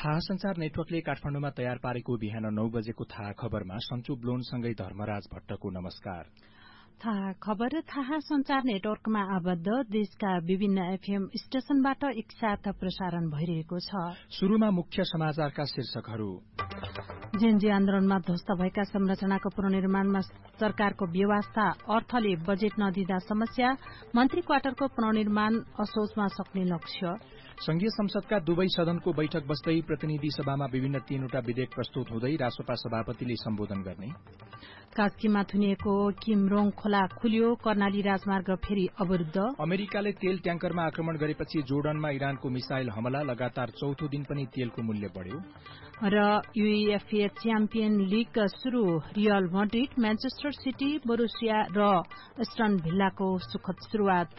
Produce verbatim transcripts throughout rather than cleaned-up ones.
थाहा संचार नेटवर्कले काठमाडौँमा तयार पारेको बिहान नौ बजेको थाहा खबरमा सन्चु ब्लोनसँगै धर्मराज भट्टको नमस्कार। थाहा खबर थाहा संचार नेटवर्कमा आबद्ध देशका विभिन्न एफएम स्टेशनबाट एकसाथ प्रसारण भइरहेको छ। शुरूमा मुख्य समाचारका शीर्षकहरू। जेनजी आन्दोलनमा ध्वस्त भएका संरचनाको पुनर्निर्माणमा सरकारको व्यवस्था, अर्थले बजेट नदिँदा समस्या, मन्त्री क्वार्टरको पुनर्निर्माण असोजमा सक्ने लक्ष्य। संघीय संसदका दुवै सदनको बैठक बस्दै प्रतिनिधि सभामा विभिन्न तीनवटा विधेयक प्रस्तुत हुँदै रासोपा सभापतिले सम्बोधन गर्ने। कास्कीमा थुनिएको किमरोङ खोला खुल्यो, कर्णाली राजमार्ग फेरि अवरुद्ध। अमेरिकाले तेल ट्याङ्करमा आक्रमण गरेपछि जोर्डनमा इरानको मिसाइल हमला, लगातार चौथो दिन पनि तेलको मूल्य बढ्यो। र यूईएफए च्याम्पियन लीग शुरू, real Madrid, Manchester city, Borussia र एस्टन भिल्लाको सुखद शुरूआत।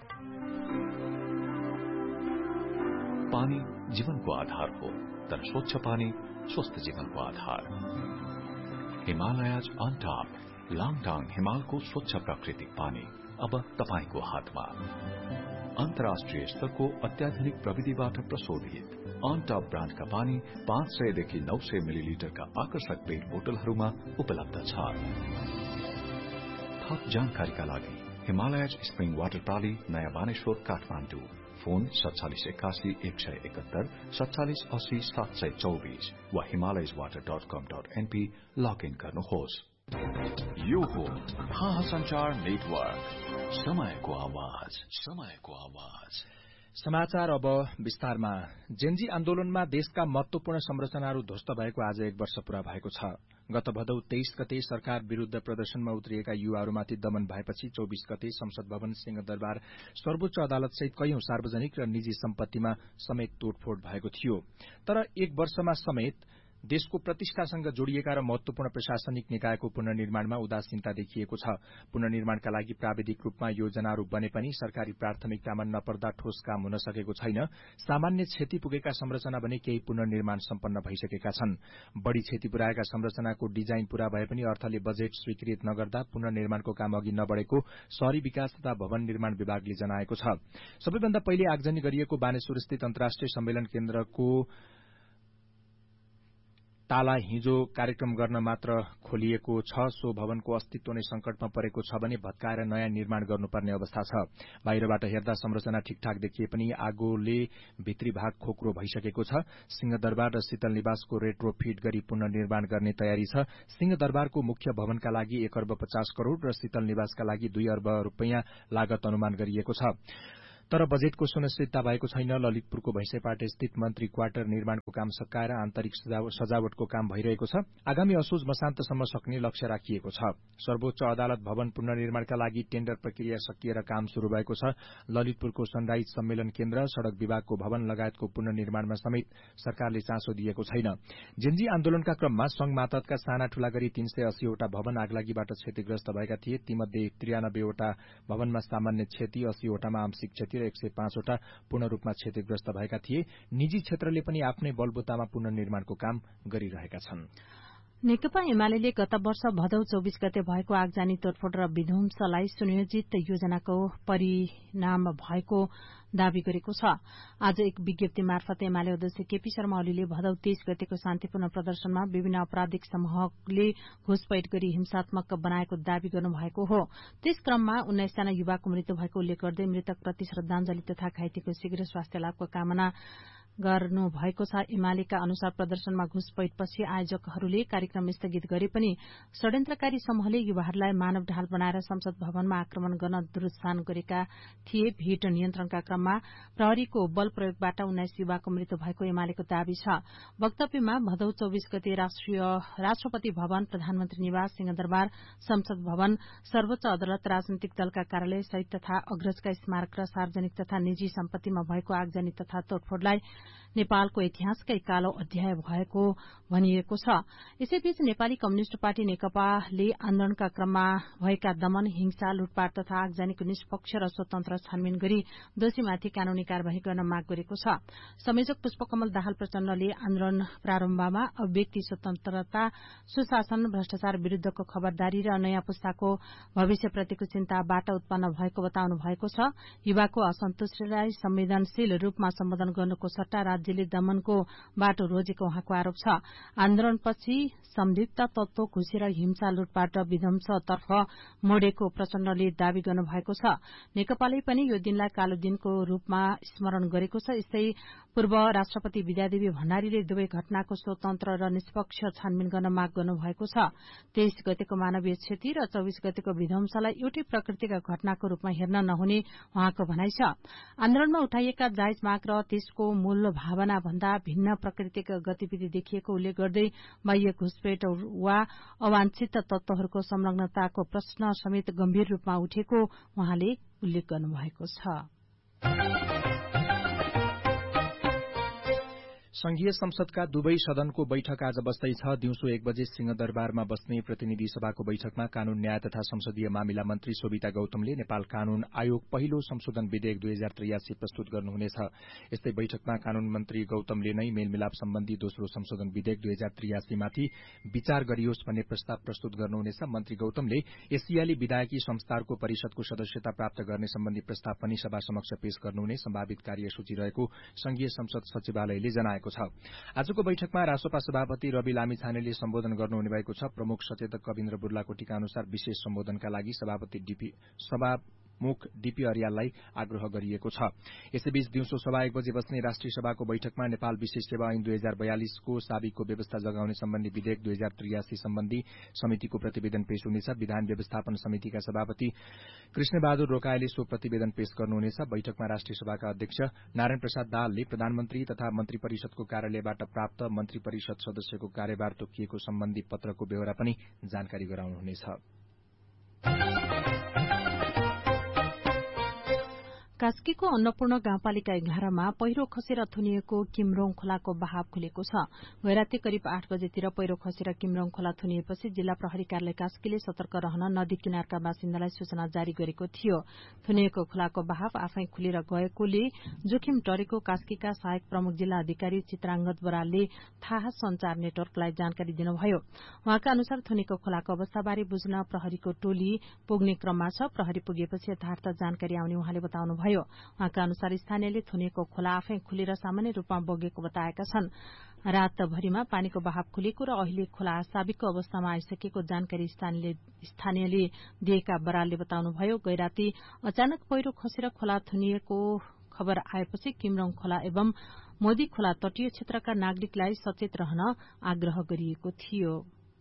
पानी जीवनको आधार हो, तर स्वच्छ पानी स्वस्थ जीवनको आधार। हिमालयज अन टप लाङटाङ हिमालको स्वच्छ प्राकृतिक पानी अब तपाईको हातमा। अन्तर्राष्ट्रिय स्तरको अत्याधुनिक प्रविधिबाट प्रशोधित अन टप ब्रान्डका पानी पाँच सयदेखि नौ सय मिलिलिटरका आकर्षक पेट बोतलहरूमा उपलब्ध छ। थप जानकारीका लागि हिमालयज स्प्रिङ वाटर प्राली, नयाँ बानेश्वर, काठमाडौँ। फोन सत्तालिस एकासी एक सय एकहत्तर सत्तालिस अस्सी सात सय चौबीस वा हिमालयज वाटर डट कम डट एनपी लगइन गर्नुहोस्। यो हो थाहा संचार नेटवर्क, समयको आवाज, समयको आवाज। समाचार अब विस्तारमा। जेनजी आन्दोलनमा देशका महत्वपूर्ण संरचनाहरू ध्वस्त भएको आज एक वर्ष पूरा भएको छ। गत भदौ तेइस गते सरकार विरूद्ध प्रदर्शनमा उत्रिएका युवाहरूमाथि दमन भएपछि चौबीस गते संसद भवन, सिंहदरबार, सर्वोच्च अदालत सहित कैयौं सार्वजनिक र निजी सम्पत्तिमा समेत तोडफोड़ भएको थियो। तर एक वर्षमा समेत देशको प्रतिष्ठासँग जोडिएका र महत्वपूर्ण प्रशासनिक निकायको पुनर्निर्माणमा उदासीनता देखिएको छ। पुनर्निर्माणका लागि प्राविधिक रूपमा योजनाहरू बने पनि सरकारी प्राथमिकतामा नपर्दा ठोस काम हुन सकेको छैन। सामान्य क्षति पुगेका संरचना भने केही पुनर्निर्माण सम्पन्न भइसकेका छन्। बढ़ी क्षति पुर्याएका संरचनाको डिजाइन पूरा भए पनि अर्थले बजेट स्वीकृत नगर्दा पुनर्निर्माणको काम अघि नबढेको शहरी विकास तथा भवन निर्माण विभागले जनाएको छ। सबैभन्दा पहिले आगजनी गरिएको बानेश्वरस्थित अन्तर्राष्ट्रिय सम्मेलन केन्द्रको ताला हिजो कार्यक्रम गर्न मात्र खोलिएको छ। सो भवनको अस्तित्व नै संकटमा परेको छ भने भत्काएर नयाँ निर्माण गर्नुपर्ने अवस्था छ। बाहिरबाट हेर्दा संरचना ठिकठाक देखिए पनि आगोले भित्री भाग खोक्रो भइसकेको छ। सिंहदरबार र शीतल निवासको रेट्रोफिट गरी पुनर्निर्माण गर्ने तयारी छ। सिंहदरबारको मुख्य भवनका लागि एक अर्ब पचास करोड़ र शीतल निवासका लागि दुई अर्ब रूपियाँ लागत अनुमान गरिएको छ। तर बजेटको सुनिश्चितता भएको छैन। ललितपुरको भैंसेपाटे स्थित मन्त्री क्वार्टर निर्माणको काम सकाएर आन्तरिक सजावटको काम भइरहेको छ। आगामी असोज मसान्तसम्म सक्ने लक्ष्य राखिएको छ। सर्वोच्च अदालत भवन पुनर्निर्माणका लागि टेन्डर प्रक्रिया सकिएर काम शुरू भएको छ। ललितपुरको सनराइज सम्मेलन केन्द्र, सड़क विभागको भवन लगायतको पुनर्निर्माणमा समेत सरकारले चासो दिएको छैन। जेनजी आन्दोलनका क्रममा संघ मातहतका साना ठूला गरी तीन सय अस्सीवटा भवन आगलागीबाट क्षतिग्रस्त भएका थिए। तीमध्ये त्रियानब्बेवटा भवनमा सामान्य क्षति, अस्सीवटामा आंशिक क्षति एक सय पाँचवटा पूर्ण रूपमा क्षतिग्रस्त भएका थिए। निजी क्षेत्रले पनि आफ्नै बलबुतामा पुनर्निर्माणको काम गरिरहेका छन्। नेकपा एमाले गत वर्ष भदौ चौबीस गते भएको आगजनी, तोडफोड़ र विध्वंसलाई सुनियोजित योजनाको परिणाम भएको दावी गरेको छ। आज एक विज्ञप्ति मार्फत एमाले अध्यक्ष केपी शर्मा ओलीले भदौ तेइस गतेको शान्तिपूर्ण प्रदर्शनमा विभिन्न आपराधिक समूहले घुसपैठ गरी हिंसात्मक बनाएको दावी गर्नुभएको हो। त्यस क्रममा उन्नाइस जना युवाको मृत्यु भएको उल्लेख गर्दै मृतकप्रति श्रद्धांजलि तथा घाइतेको शीघ्र स्वास्थ्य लाभको कामना गर्नु भएको छ। एमालेका अनुसार प्रदर्शनमा घुसपैठपछि आयोजकहरूले कार्यक्रम स्थगित गरे पनि षड्यन्त्रकारी समूहले युवाहरूलाई मानव ढाल बनाएर संसद भवनमा आक्रमण गर्न दुरुत्साहन गरेका थिए। भीड़ नियन्त्रणका क्रममा प्रहरीको बल प्रयोगबाट उन्नाइस युवाको मृत्यु भएको एमालेको दावी छ। वक्तव्यमा भदौ चौबीस गते राष्ट्रिय राष्ट्रपति भवन, प्रधानमन्त्री निवास, सिंहदरबार, संसद भवन, सर्वोच्च अदालत, राजनैतिक दलका कार्यालय सहित तथा अग्रजका स्मारक र सार्वजनिक तथा निजी सम्पत्तिमा भएको आगजनी तथा तोडफोड़लाई नेपालको इतिहासकै कालो अध्याय भएको भनिएको छ। यसैबीच नेपाली कम्युनिष्ट पार्टी नेकपाले आन्दोलनका क्रममा भएका दमन, हिंसा, लुटपाट तथा आगजनीको निष्पक्ष र स्वतन्त्र छानबिन गरी दोषीमाथि कानूनी कार्यवाही गर्न माग गरेको छ। संयोजक पुष्पकमल दाहाल प्रचण्डले आन्दोलन प्रारम्भमा अभिव्यक्ति स्वतन्त्रता, सुशासन, भ्रष्टाचार विरूद्धको खबरदारी र नयाँ पुस्ताको भविष्यप्रतिको चिन्ताबाट उत्पन्न भएको बताउनु भएको छ। युवाको असन्तोषलाई संवेदनशील रूपमा सम्बोधन गर्नुको सट्टा राज्यले दमनको बाटो रोजेको उहाँको आरोप छ। आन्दोलनपछि संदिग्ध तत्व घुसेर हिंसा लुटबाट विध्वंसतर्फ मोडेको प्रचण्डले दावी गर्नुभएको छ। नेकपाले पनि यो दिनलाई कालो दिनको रूपमा स्मरण गरेको छ। यस्तै पूर्व राष्ट्रपति विद्यादेवी भण्डारीले दुवै घटनाको स्वतन्त्र र निष्पक्ष छानबिन गर्न माग गर्नुभएको छ। तेइस गतेको मानवीय क्षति र चौबीस गतेको विध्वंसलाई एउटै प्रकृतिका घटनाको रूपमा हेर्न नहुने उहाँको भनाइ छ। आन्दोलनमा उठाइएका जायज माग र त्यसको मूल भावना भन्दा भिन्न प्रकृतिक गतिविधि देखिएको उल्लेख गर्दै बाह्य घुसपेट वा अवांछित तत्वहरूको संलग्नताको प्रश्न समेत गम्भीर रूपमा उठेको उहाँले उल्लेख गर्नुभएको छ। संघीय संसदका दुवै सदनको बैठक आज बस्दैछ। दिउँसो एक बजे सिंहदरबारमा बस्ने प्रतिनिधि सभाको बैठकमा कानून न्याय तथा संसदीय मामिला मन्त्री शोभिता गौतमले नेपाल कानून आयोग पहिलो संशोधन विधेयक दुई हजार त्रियासी प्रस्तुत गर्नुहुनेछ। यस्तै बैठकमा कानून मन्त्री गौतमले नै मेलमिलाप सम्बन्धी दोस्रो संशोधन विधेयक दुई हजार त्रियासीमाथि विचार गरियोस् भन्ने प्रस्ताव प्रस्तुत गर्नुहुनेछ। मन्त्री गौतमले एसियाली विधायकी संस्थाहरूको परिषदको सदस्यता प्राप्त गर्ने सम्बन्धी प्रस्ताव पनि सभा समक्ष पेश गर्नुहुने सम्भावित कार्यसूची रहेको संघीय संसद सचिवालयले जनाएको छ। आजको बैठकमा रासोपा सभापति रवि लामिछानेले सम्बोधन गर्नुहुने भएको छ। प्रमुख सचेतक कविन्द्र बुर्लाकोटीका अनुसार विशेष सम्बोधनका लागि सभापति डीपी सभा मुख डीपी अर्याललाई आग्रह गरिएको छ। यसैबीच दिउँसो सभा एक बजे बस्ने राष्ट्रिय सभाको बैठकमा नेपाल विशेष सेवा ऐन दुई हजार बयालिसको साबिकको व्यवस्था जगाउने सम्बन्धी विधेयक दुई हजार त्रियासी सम्बन्धी समितिको प्रतिवेदन पेश हुनेछ। विधान व्यवस्थापन समितिका सभापति कृष्णबहादुर रोकाएले सो प्रतिवेदन पेश गर्नुहुनेछ। बैठकमा राष्ट्रिय सभाका अध्यक्ष नारायण प्रसाद दाहालले प्रधानमन्त्री तथा मन्त्री परिषदको कार्यालयबाट प्राप्त मन्त्री परिषद सदस्यको कार्यभार तोकिएको सम्बन्धी पत्रको बेहोरा पनि जानकारी गराउनुहुनेछ। कास्कीको अन्नपूर्ण गाउँपालिका एघारमा पहिरो खसेर थुनिएको किमरोङ खोलाको बहाव खुलेको छ। गैराती करिब आठ बजेतिर पहिरो खसेर किमरोङ खोला थुनिएपछि जिल्ला प्रहरी कार्यालय कास्कीले सतर्क रहन नदी किनारका बासिन्दालाई सूचना जारी गरेको थियो। थुनिएको खोलाको बहाव आफै खुलेर गएकोले जोखिम टरेको कास्कीका सहायक प्रमुख जिल्ला अधिकारी चित्राङ्गद बरालले थाहा संचार नेटवर्कलाई जानकारी दिनुभयो। उहाँका अनुसार थुनेको खोलाको अवस्थाबारे बुझ्न प्रहरीको टोली पुग्ने क्रममा छ। प्रहरी पुगेपछि यथार्थ जानकारी आउने उहाँले बताउनुभयो। उहाँका अनुसार स्थानीयले थुनेको खोला आफै खुलेर सामान्य रूपमा बगेको बताएका छन्। रातभरिमा पानीको बहाव खुलेको र अहिले खोला साबिकको अवस्थामा आइसकेको जानकारी स्थानीयले दिएका बरालले बताउनुभयो। गैराती अचानक पहिरो खसेर खोला थुनिएको खबर आएपछि किमरोङ खोला एवं मोदी खोला तटीय क्षेत्रका नागरिकलाई सचेत रहन आग्रह गरिएको थियो।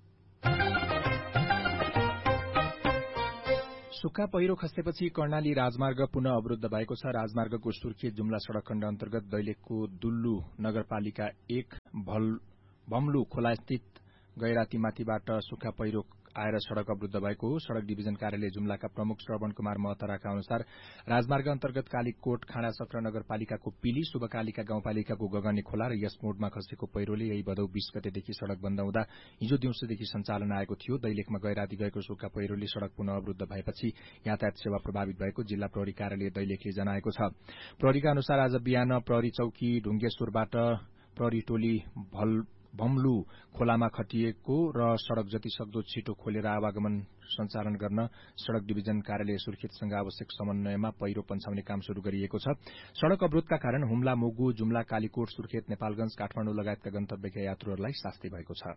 सुक्खा पहिरो खसेपछि कर्णाली राजमार्ग पुनः अवरूद्ध भएको छ। राजमार्गको सुर्खेत जुम्ला सड़क खण्ड अन्तर्गत दैलेखको दुल्लु नगरपालिका एक भम्लु खोला स्थित गैरातीमाथिबाट सुक्खा पहिरो आएर सड़क अवरूद्ध भएको हो। सड़क डिभिजन कार्यालय जुम्लाका प्रमुख श्रवण कुमार महतराका अनुसार राजमार्ग अन्तर्गत कालीकोट खाँडा सक्र नगरपालिकाको पिली शुभकालिका गाउँपालिकाको गगने खोला र यस मोडमा खसेको पहिरोले यही भदौ बीस गतेदेखि सड़क बन्द हुँदा हिजो दिउँसोदेखि सञ्चालन आएको थियो। दैलेखमा गैराती गएको सुक्खा पहिरोले सड़क पुनः अवरूद्ध भएपछि यातायात सेवा प्रभावित भएको जिल्ला प्रहरी कार्यालय दैलेखले जनाएको छ। प्रहरीका अनुसार आज बिहान प्रहरी चौकी ढुङ्गेश्वरबाट प्रहरी टोली भल भम्लु खोलामा खटिएको र सड़क जति सक्दो छिटो खोलेर आवागमन सञ्चालन गर्न सड़क डिभिजन कार्यालय सुर्खेतसँग आवश्यक समन्वयमा पहिरो पन्छाउने काम शुरू गरिएको छ। सड़क अवरोधका कारण हुम्ला मोगु जुम्ला कालीकोट सुर्खेत नेपालगंज काठमाडौँ लगायतका गन्तव्यका यात्रुहरूलाई शास्ति भएको छ।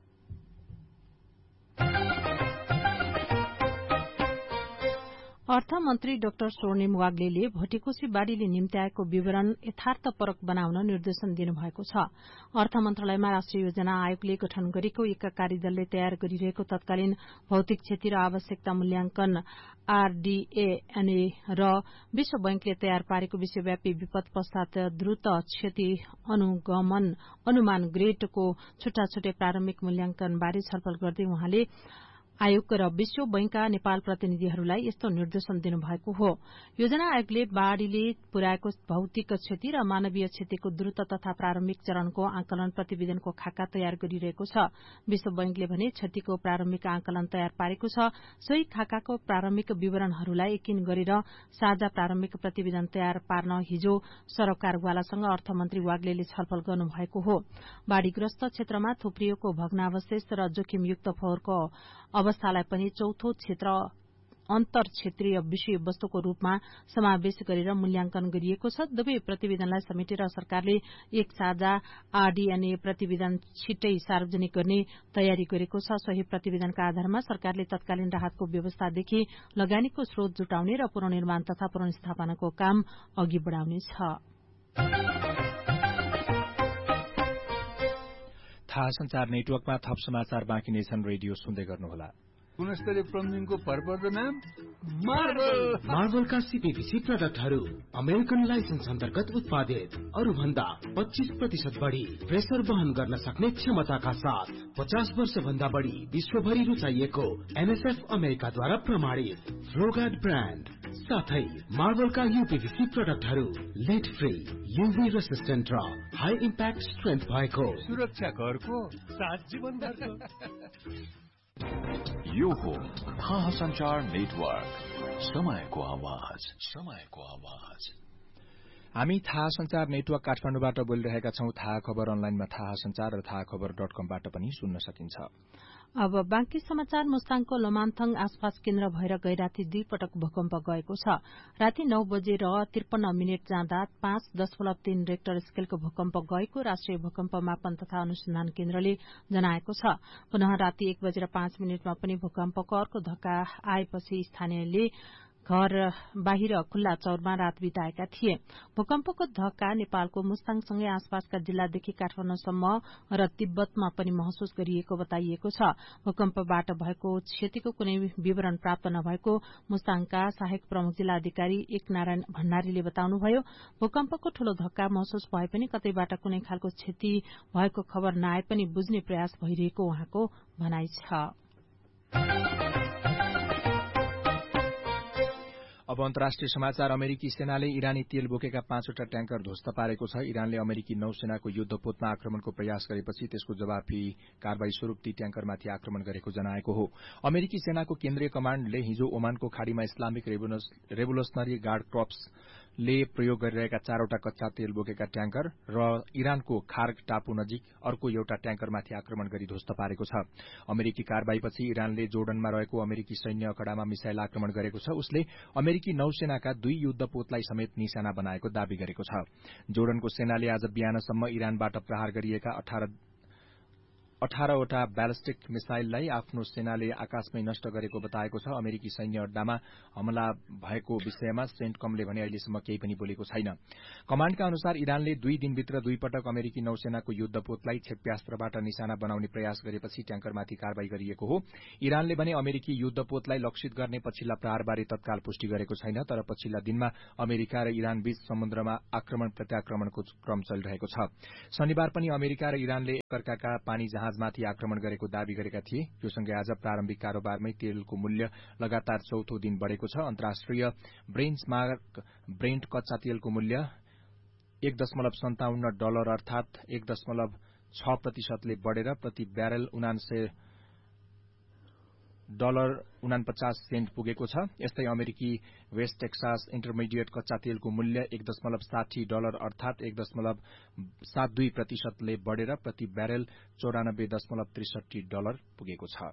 अर्थमन्त्री डाक्टर स्वर्णिम वाग्लेले भोटेकोशी बाढ़ीले निम्त्याएको विवरण यथार्थपरक बनाउन निर्देशन दिनुभएको छ। अर्थ मन्त्रालयमा राष्ट्रिय योजना आयोगले गठन गरेको एक कार्यदलले तयार गरिरहेको तत्कालीन भौतिक क्षति र आवश्यकता मूल्याङ्कन आरडीएएनए र विश्व बैंकले तयार पारेको विश्वव्यापी विपद पश्चात द्रुत क्षति अनुगमन अनुमान ग्रेडको छुट्टा छुट्टै प्रारम्भिक मूल्याङ्कनबारे छलफल गर्दै उहाँले आयोग र विश्व बैंकका नेपाल प्रतिनिधिहरूलाई यस्तो निर्देशन दिनुभएको हो। योजना आयोगले बाढ़ीले पुर्याएको भौतिक क्षति र मानवीय क्षतिको द्रुत तथा प्रारम्भिक चरणको आंकलन प्रतिवेदनको खाका तयार गरिरहेको छ। विश्व बैंकले भने क्षतिको प्रारम्भिक आंकलन तयार पारेको छ। सोही खाकाको प्रारम्भिक विवरणहरूलाई यकिन गरेर साझा प्रारम्भिक प्रतिवेदन तयार पार्न हिजो सरकारवालासँग अर्थमन्त्री वाग्लेले छलफल गर्नुभएको हो। बाढ़ीग्रस्त क्षेत्रमा थुप्रिएको भग्नावशेष र जोखिमयुक्त फोहोरको अवस्थालाई पनि चौथो क्षेत्र अन्तर क्षेत्रीय विषय वस्तुको रूपमा समावेश गरेर मूल्याङ्कन गरिएको छ। दुवै प्रतिवेदनलाई समेटेर सरकारले एक साझा आरडीएनए प्रतिवेदन छिट्टै सार्वजनिक गर्ने तयारी गरेको छ। सोही प्रतिवेदनका आधारमा सरकारले तत्कालीन राहतको व्यवस्थादेखि लगानीको स्रोत जुटाउने र पुनर्निर्माण तथा पुनर्स्थापनाको काम अघि बढाउनेछ। थाहा संचार नेटवर्कमा थप समाचार बाँकी नै छन्। रेडियो सुन्दै गर्नुहोला। गुणस्तरीय प्लम्बिङको भरपर्दो नाम मार्बल। मार्बलका सीपीवीसी प्रडक्टहरू अमेरिकन लाइसेन्स अन्तर्गत उत्पादित, अरू भन्दा पच्चीस प्रतिशत बढी प्रेसर वहन गर्न सक्ने क्षमताका साथ पचास वर्ष भन्दा बढी विश्वभरि रुचाइएको एनएसएफ अमेरिकाद्वारा प्रमाणित फ्लोगार्ड ब्रान्ड साथै मार्बलका यूपीवीसी प्रडक्टहरू लेड फ्री, यूभी रेसिस्टेन्ट र हाई इम्प्याक्ट स्ट्रेन्थ भएको सुरक्षा घरको सात जीवन भरको। यो हो थाहा संचार नेटवर्क, समयको आवाज, समयको आवाज। हामी थाहा संचार नेटवर्क काठमाडौँबाट बोलिरहेका छौं। थाहा खबर अनलाइनमा थाहा संचार र थाहा खबर डट कमबाट पनि सुन्न सकिन्छ। अब बाँकी समाचार। मुस्ताङको लोमान्थङ आसपास केन्द्र भएर गैराती दुई पटक भूकम्प गएको छ। राति नौ बजेर त्रिपन्न मिनट जाँदा पाँच दशमलव तीन रेक्टर स्केलको भूकम्प गएको राष्ट्रिय भूकम्प मापन तथा अनुसन्धान केन्द्रले जनाएको छ। पुनः राति एक बजेर पाँच मिनटमा पनि भूकम्पको अर्को धक्का आएपछि स्थानीयले घर बाहिर खुल्ला चौरमा रात बिताएका थिए। भूकम्पको धक्का नेपालको मुस्ताङसँगै आसपासका जिल्लादेखि काठमाडौँसम्म र तिब्बतमा पनि महसुस गरिएको बताइएको छ। भूकम्पबाट भएको क्षतिको कुनै विवरण प्राप्त नभएको मुस्ताङका सहायक प्रमुख जिल्ला अधिकारी एक नारायण भण्डारीले बताउनुभयो। भूकम्पको ठूलो धक्का महसुस भए पनि कतैबाट कुनै खालको क्षति भएको खबर नआए पनि बुझ्ने प्रयास भइरहेको उहाँको भनाइ छ। अब अन्तर्राष्ट्रिय समाचार। अमेरिकी सेनाले इरानी तेल बोकेका पाँचवटा ट्याङ्कर ध्वस्त पारेको छ। इरानले अमेरिकी नौसेनाको युद्धपोतमा आक्रमणको प्रयास गरेपछि त्यसको जवाफी कारवाही स्वरूप ती ट्याङ्करमाथि आक्रमण गरेको जनाएको हो। अमेरिकी सेनाको केन्द्रीय कमाण्डले हिजो ओमानको खाड़ीमा इस्लामिक रेभोल्युसनरी गार्ड कर्प्सले प्रयोग गरिरहेका चारवटा कच्चा तेल बोकेका ट्याङ्कर र इरानको खार्ग टापु नजिक अर्को एउटा ट्याङ्करमाथि आक्रमण गरी ध्वस्त पारेको छ। अमेरिकी कारवाहीपछि इरानले जोर्डनमा रहेको अमेरिकी सैन्य अखडामा मिसाइल आक्रमण गरेको छ। उसले अमेरिकी नौसेनाका दुई युद्धपोतलाई समेत निशाना बनाएको दावी गरेको छ। जोर्डनको सेनाले आज बिहानसम्म इरानबाट प्रहार गरिएका अठार अठारवटा ब्यालिस्टिक मिसाइललाई आफ्नो सेनाले आकाशमै नष्ट गरेको बताएको छ। अमेरिकी सैन्य अड्डामा हमला भएको विषयमा सेन्टकमले भने अहिलेसम्म केही पनि बोलेको छैन। कमाण्डका अनुसार इरानले दुई दिनभित्र दुई पटक अमेरिकी नौसेनाको युद्धपोतलाई क्षेप्यास्त्रबाट निशाना बनाउने प्रयास गरेपछि ट्याङ्करमाथि कारवाही गरिएको हो। इरानले भने अमेरिकी युद्धपोतलाई लक्षित गर्ने पछिल्ला प्रहारबारे तत्काल पुष्टि गरेको छैन, तर पछिल्ला दिनमा अमेरिका र इरान बीच समुद्रमा आक्रमण प्रत्याक्रमणको क्रम चलिरहेको छ। शनिबार पनि अमेरिका र इरानले एकअर्काका पानी जहाजमाथि आक्रमण गरेको दावी गरेका थिए। यो सँगै आज प्रारम्भिक कारोबारमै तेलको मूल्य लगातार चौथो दिन बढ़ेको छ। अन्तर्राष्ट्रिय बेन्चमार्क ब्रेन्ट कच्चा तेलको मूल्य एक दशमलव सन्ताउन्न डलर अर्थात एक दशमलव छ प्रतिशतले बढ़ेर प्रति ब्यारेल उनान्सय डलर उनापचास सेन्ट पुगेको छ। यस्तै अमेरिकी वेस्ट टेक्सास इन्टरमिडिएट कच्चा तेलको मूल्य एक दशमलव साठी डलर अर्थात एक दशमलव सात दुई प्रतिशतले बढ़ेर प्रति ब्यारेल चौरानब्बे दशमलव त्रिसठी डलर पुगेको छ।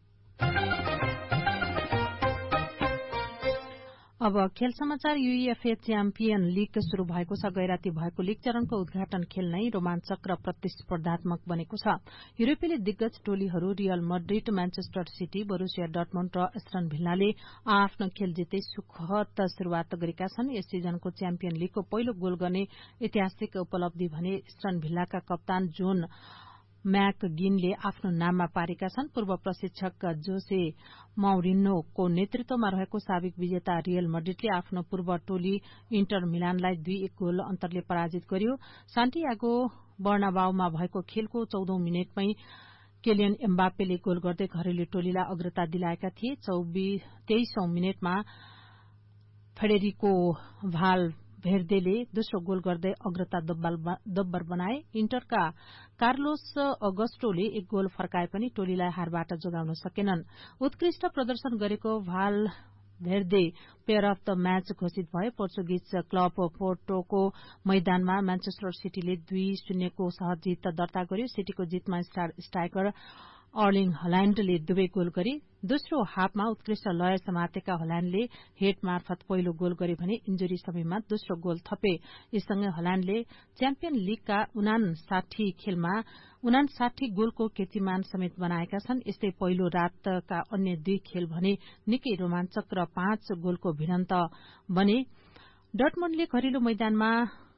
अब खेल समाचार। यूईएफए च्याम्पियन लीग शुरू भएको छ। गैराती भएको लीग चरणको उद्घाटन खेल नै रोमाञ्चक र प्रतिस्पर्धात्मक बनेको छ। युरोपेली दिग्गज टोलीहरू real Madrid, Manchester city, Borussia डर्टमण्ड र एस्टन भिल्लाले आफ्नो खेल जित्दै सुखद शुरूआत गरेका छन्। यस सिजनको च्याम्पियन लीगको पहिलो गोल गर्ने ऐतिहासिक उपलब्धि भने एस्टन भिल्लाका कप्तान जोन म्याकगिनले आफ्नो नाममा पारेका छन्। पूर्व प्रशिक्षक जोसे माउरिन्योको नेतृत्वमा रहेको साबिक विजेता रियल मड्रिडले आफ्नो पूर्व टोली इन्टर मिलानलाई दुई एक गोल अन्तरले पराजित गर्यो। सान्टियागो बर्नाबाउमा भएको खेलको चौधौं मिनटमै केलियन एम्बापेले गोल गर्दै घरेलु टोलीलाई अग्रता दिलाएका थिए। तेइसौं मिनटमा फेडेरिको भाल भेर्देले दोस्रो गोल गर्दै अग्रता दोब्बर बनाए। इन्टरका कार्लोस अगस्टोले एक गोल फर्काए पनि टोलीलाई हारबाट जोगाउन सकेनन्। उत्कृष्ट प्रदर्शन गरेको भाल भेर्दे प्लेयर अफ द म्याच घोषित भए। पोर्चुगिज क्लब पोर्टोको मैदानमा म्यान्चेस्टर सिटीले दुई शून्यको सहज जित दर्ता गर्यो। सिटीको जितमा स्टार स्ट्राइकर अर्लिङ हल्याण्डले दुवै गोल गरे। दोस्रो हाफमा उत्कृष्ट लय समातेका हल्याण्डले हेड मार्फत पहिलो गोल गरे भने इन्जुरी समयमा दोस्रो गोल थपे। यससँगै हल्याण्डले च्याम्पियन लीगका उनासाठी खेलमा उनासाठी गोलको कीर्तिमान समेत बनाएका छन्। यस्तै पहिलो रातका अन्य दुई खेल भने निकै रोमाञ्चक र पाँच गोलको भिडन्त बने। डर्टमण्डले घरेलु मैदानमा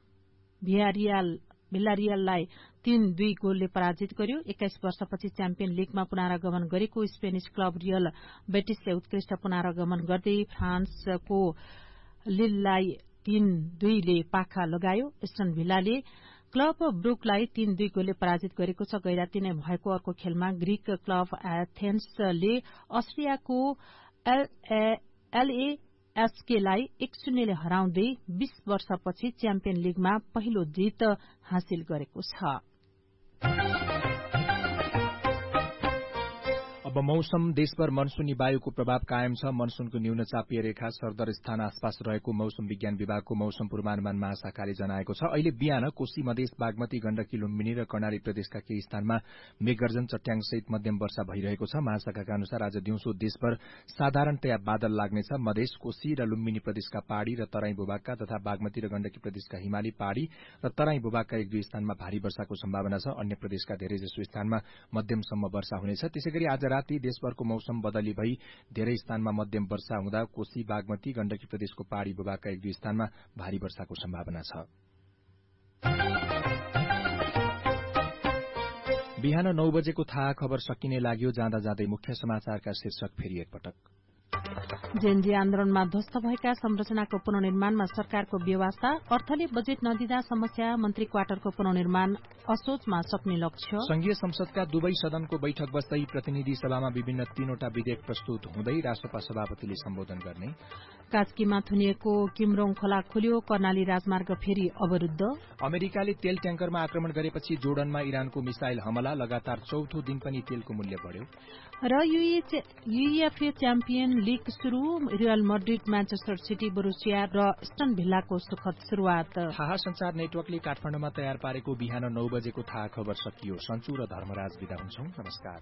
भियारियललाई तीन दुई गोलले पराजित गर्यो। एक्काइस वर्षपछि च्याम्पियन लीगमा पुनरागमन गरेको स्पेनिश क्लब रियल बेटिसले उत्कृष्ट पुनरागमन गर्दै फ्रान्सको लिललाई तीन दुईले पाखा लगायो। एस्टन भिल्लाले क्लब ब्रुकलाई तीन दुई गोलले पराजित गरेको छ। गैराती नै भएको अर्को खेलमा ग्रीक क्लब एथेन्सले अस्ट्रियाको एलए एसकेलाई एक शून्यले हराउँदै बीस वर्षपछि च्याम्पियन लीगमा पहिलो जित हासिल गरेको छ। अब मौसम। देशभर मनसूनी वायुको प्रभाव कायम छ। मनसूनको न्यून चापीय रेखा सरदर स्थान आसपास रहेको मौसम विज्ञान विभागको मौसम पूर्वानुमान महाशाखाले जनाएको छ। अहिले बिहान कोशी मधेस बागमती गण्डकी लुम्बिनी र कर्णाली प्रदेशका केही स्थानमा मेघगर्जन चट्याङसहित मध्यम वर्षा भइरहेको छ। महाशाखाका अनुसार आज दिउँसो देशभर साधारणतया बादल लाग्नेछ। मधेस कोशी र लुम्बिनी प्रदेशका पहाड़ी र तराई भूभागका तथा बागमती र गण्डकी प्रदेशका हिमाली पहाड़ी र तराई भूभागका एक दुई स्थानमा भारी वर्षाको सम्भावना छ। अन्य प्रदेशका धेरैजसो स्थानमा मध्यमसम्म वर्षा हुनेछ। त्यसैगरी आज राति देशभरको मौसम बदली भई धेरै स्थानमा मध्यम वर्षा हुँदा कोशी बागमती गण्डकी प्रदेशको पहाड़ी भूभागका एक दुई स्थानमा भारी वर्षाको सम्भावना छ। बिहान नौ बजेको थाहा खबर सकिने लाग्यो। जाँदा जाँदै मुख्य समाचारका शीर्षक फेरि एकपटक। जेएनजी आन्दोलनमा ध्वस्त भएका संरचनाको पुनर्निर्माणमा सरकारको व्यवस्था। अर्थले बजेट नदिँदा समस्या। मन्त्री क्वार्टरको पुनर्निर्माण असोजमा सक्ने लक्ष्य। संघीय संसदका दुवै सदनको बैठक बस्दै प्रतिनिधि सभामा विभिन्न तीनवटा विधेयक प्रस्तुत हुँदै राष्ट्रपति सभापतिले सम्बोधन गर्ने। कास्कीमा थुनिएको किमरोङ खोला खुल्यो। कर्णाली राजमार्ग फेरि अवरुद्ध। अमेरिकाले तेल ट्याङ्करमा आक्रमण गरेपछि जोर्डनमा इरानको मिसाइल हमला। लगातार चौथो दिन पनि तेलको मूल्य बढ्यो। र यूईएफए च्याम्पियन लीग शुरू। Real Madrid Manchester city Borussia र एस्टन भिल्लाको सुखद शुरूआत। थाहा संचार नेटवर्कले काठमाडौँमा तयार पारेको बिहान नौ बजेको थाहा खबर सकियो। सन्चु र धर्मराज बिदा हुन्छौं। नमस्कार।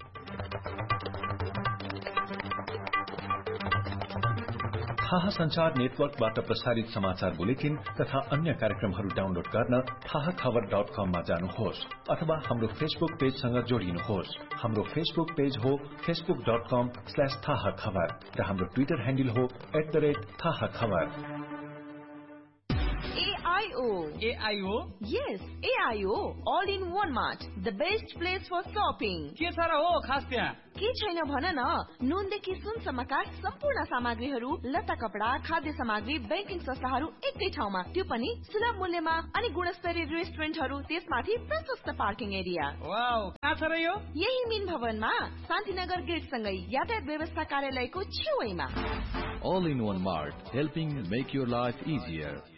थाहा संचार नेटवर्कबाट प्रसारित समाचार बुलेटिन तथा अन्य कार्यक्रमहरू डाउनलोड गर्न थाहा खबर डट कममा जानुहोस् अथवा हाम्रो फेसबुक पेजसँग जोडिनुहोस्। हाम्रो फेसबुक पेज हो फेसबुक डट कम स्ल्याश थाहा खबर र हाम्रो ट्विटर ह्यान्डल हो एट द रेट थाहा खबर। A I O. A I O? Yes, A I O. All in one mart. The best place for shopping. के छ र हो खास त्यहाँ? के छैन भन न। नुनदेखि सुनसम्मका सम्पूर्ण सामग्रीहरू, लत्ता कपडा, खाद्य सामग्री, ब्याङ्किङ संस्थाहरू एकै ठाउँमा, त्यो पनि सुलभ मूल्यमा अनि गुणस्तरीय रेस्टुरेन्टहरू, त्यसमाथि प्रशस्त पार्किङ एरिया। वाउ, कहाँ छ र यो? यही मिन भवनमा शान्तिनगर गेट सँगै यातायात व्यवस्था कार्यालयको छेउैमा। All in one mart, helping make your life easier.